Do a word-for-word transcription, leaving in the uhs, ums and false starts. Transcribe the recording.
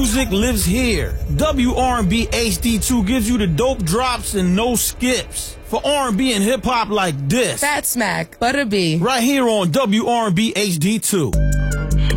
music lives here. W R and B H D two gives you the dope drops and no skips. For R and B and hip hop like this. Fat Smack, Butter B. Right here on W R and B H D two.